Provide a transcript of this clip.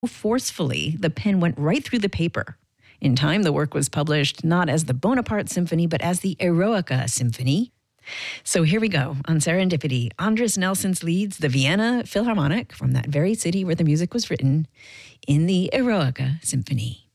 forcefully, the pen went right through the paper. In time, the work was published not as the Bonaparte Symphony, but as the Eroica Symphony. So here we go. On Serendipity, Andris Nelsons leads the Vienna Philharmonic from that very city where the music was written in the Eroica Symphony.